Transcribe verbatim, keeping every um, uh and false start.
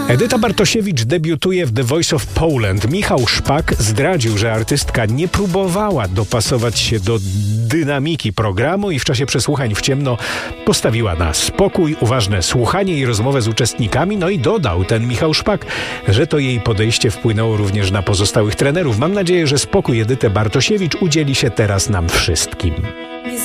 Edyta Bartosiewicz debiutuje w The Voice of Poland. Michał Szpak zdradził, że artystka nie próbowała dopasować się do dynamiki programu i w czasie przesłuchań w ciemno postawiła na spokój, uważne słuchanie i rozmowę z uczestnikami. No i dodał ten Michał Szpak, że to jej podejście wpłynęło również na pozostałych trenerów. Mam nadzieję, że spokój Edyty Bartosiewicz udzieli się teraz nam wszystkim.